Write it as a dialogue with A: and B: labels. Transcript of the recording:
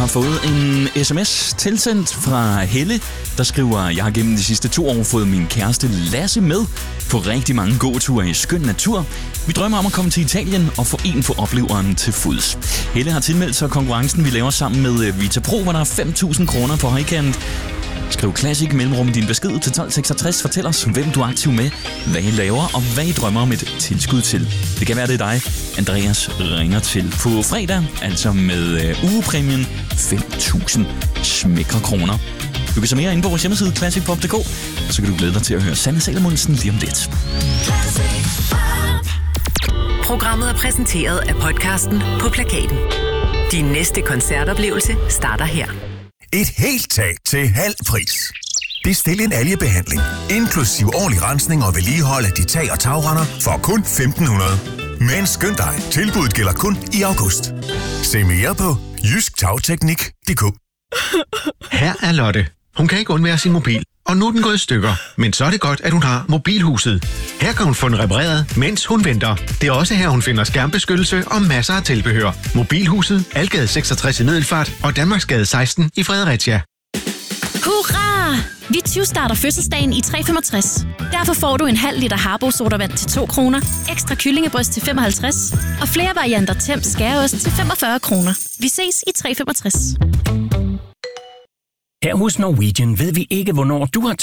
A: fået en sms tilsendt fra Helle, der skriver: Jeg har gennem de sidste 2 år fået min kæreste Lasse med på rigtig mange gåture i skøn natur. Vi drømmer om at komme til Italien og få en for opleveren til fods. Helle har tilmeldt sig konkurrencen, vi laver sammen med Vita Pro, hvor der er 5.000 kroner på højkant. Skriv Classic mellemrum din besked til 1266. Fortæl os, hvem du er aktiv med, hvad I laver og hvad I drømmer om et tilskud til. Det kan være, det er dig, Andreas ringer til på fredag, altså med ugepræmien 5.000 smækre kroner. Du kan se mere inde på vores hjemmeside classicpop.dk, og så kan du glæde dig til at høre Sanne Salomonsen lige om lidt.
B: Programmet er præsenteret af podcasten På Plakaten. Din næste koncertoplevelse starter her.
C: Et helt tag til halv pris. Bestil en algebehandling, inklusiv årlig rensning og vedligehold af dit tag- og tagrender for kun 1.500. Men skynd dig, tilbuddet gælder kun i august. Se mere på jysktagteknik.dk.
D: Her er Lotte. Hun kan ikke undvære sin mobil, og nu er den gået i stykker. Men så er det godt, at hun har Mobilhuset. Her kan hun få den repareret, mens hun venter. Det er også her, hun finder skærmbeskyttelse og masser af tilbehør. Mobilhuset, Algade 66 i Middelfart og Danmarksgade 16 i Fredericia.
E: Hurra! Vi 20 starter fødselsdagen i 365. Derfor får du en halv liter Harbo sodavand til 2 kroner, ekstra kyllingebryst til 55 og flere varianter Temp skæreost til 45 kroner. Vi ses i 365.
F: Her hos Norwegian ved vi ikke, hvornår du har